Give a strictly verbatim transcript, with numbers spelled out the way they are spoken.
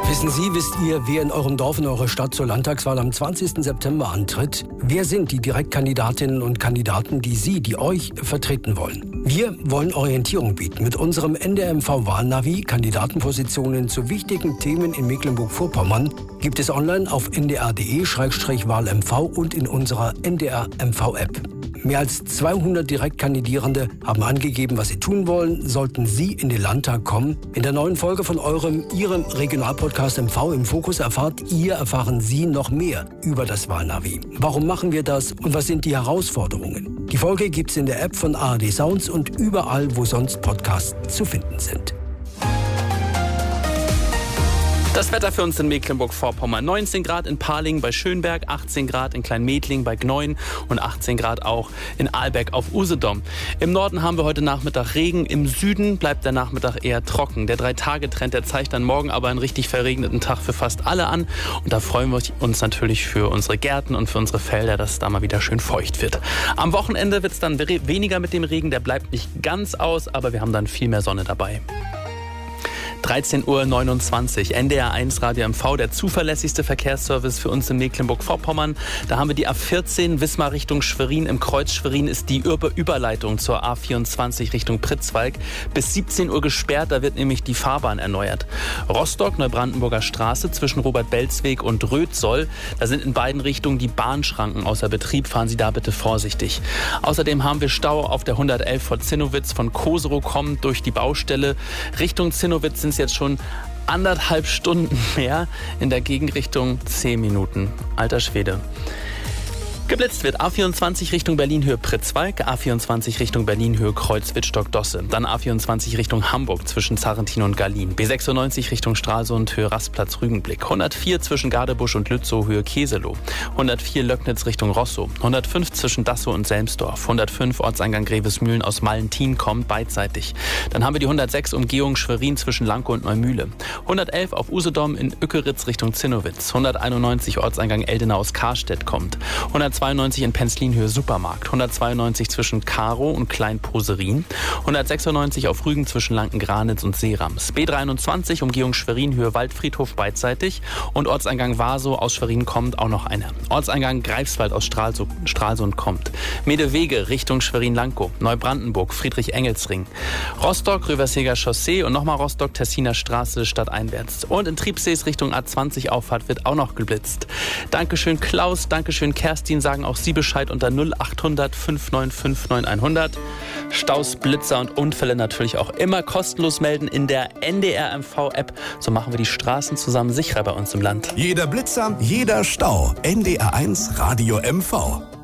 Wissen Sie, wisst ihr, wer in eurem Dorf, in eurer Stadt zur Landtagswahl am zwanzigsten September antritt? Wer sind die Direktkandidatinnen und Kandidaten, die Sie, die euch vertreten wollen? Wir wollen Orientierung bieten mit unserem N D R M V-Wahlnavi. Kandidatenpositionen zu wichtigen Themen in Mecklenburg-Vorpommern gibt es online auf n d r punkt d e slash wahl m v und in unserer N D R M V-App. Mehr als zweihundert Direktkandidierende haben angegeben, was sie tun wollen, sollten Sie in den Landtag kommen. In der neuen Folge von eurem, Ihrem Regionalpodcast M V im Fokus erfahrt ihr, erfahren Sie noch mehr über das Wahlnavi. Warum machen wir das und was sind die Herausforderungen? Die Folge gibt's in der App von A R D Sounds und überall, wo sonst Podcasts zu finden sind. Das Wetter für uns in Mecklenburg-Vorpommern. neunzehn Grad in Parlingen bei Schönberg, achtzehn Grad in Kleinmedling bei Gneuen und achtzehn Grad auch in Ahlbeck auf Usedom. Im Norden haben wir heute Nachmittag Regen, im Süden bleibt der Nachmittag eher trocken. Der Drei-Tage-Trend, der zeigt dann morgen aber einen richtig verregneten Tag für fast alle an. Und da freuen wir uns natürlich für unsere Gärten und für unsere Felder, dass es da mal wieder schön feucht wird. Am Wochenende wird es dann weniger mit dem Regen, der bleibt nicht ganz aus, aber wir haben dann viel mehr Sonne dabei. dreizehn Uhr neunundzwanzig, N D R eins Radio M V, der zuverlässigste Verkehrsservice für uns in Mecklenburg-Vorpommern. Da haben wir die A vierzehn, Wismar Richtung Schwerin. Im Kreuz Schwerin ist die Über- Überleitung zur A vierundzwanzig Richtung Pritzwalk bis siebzehn Uhr gesperrt, da wird nämlich die Fahrbahn erneuert. Rostock, Neubrandenburger Straße zwischen Robert-Belz-Weg und Rötzoll, da sind in beiden Richtungen die Bahnschranken außer Betrieb, fahren Sie da bitte vorsichtig. Außerdem haben wir Stau auf der hundertelf vor Zinnowitz, von Koserow kommend durch die Baustelle Richtung Zinnowitz sind es jetzt schon anderthalb Stunden mehr, in der Gegenrichtung zehn Minuten. Alter Schwede. Geblitzt wird A vierundzwanzig Richtung Berlin-Höhe Pritzwalk, A vierundzwanzig Richtung Berlin-Höhe Kreuz-Wittstock-Dosse, dann A vierundzwanzig Richtung Hamburg zwischen Zarrentin und Gallien, B sechsundneunzig Richtung Stralsund Höhe Rastplatz-Rügenblick, hundertvier zwischen Gardebusch und Lützow Höhe Keselow, hundertvier Löcknitz Richtung Rosso, hundertfünf zwischen Dassow und Selmsdorf, hundertfünf Ortseingang Grevesmühlen aus Mallentin kommt beidseitig. Dann haben wir die hundertsechs Umgehung Schwerin zwischen Lankow und Neumühle, hundertelf auf Usedom in Ückeritz Richtung Zinnowitz, hunderteinundneunzig Ortseingang Eldenau aus Karstedt kommt, hundertzweiundneunzig in Penzlinhöhe Supermarkt, hundertzweiundneunzig zwischen Karow und Klein-Poserin, hundertsechsundneunzig auf Rügen zwischen Lanken-Granitz und Seerams, B dreiundzwanzig Umgehung Schwerin Höhe Waldfriedhof beidseitig und Ortseingang Wasow aus Schwerin kommt auch noch einer. Ortseingang Greifswald aus Stralsund, Stralsund kommt. Medewege Richtung Schwerin-Lankow, Neubrandenburg, Friedrich-Engels-Ring, Rostock, Röverseger Chaussee und nochmal Rostock, Tessiner Straße stadteinwärts. Und in Triebsees Richtung A zwanzig Auffahrt wird auch noch geblitzt. Dankeschön Klaus, Dankeschön Kerstin, sagen auch Sie Bescheid unter null achthundert fünf neun fünf neun hundert. Staus, Blitzer und Unfälle natürlich auch immer kostenlos melden in der N D R M V-App. So machen wir die Straßen zusammen sicherer bei uns im Land. Jeder Blitzer, jeder Stau. N D R eins Radio M V.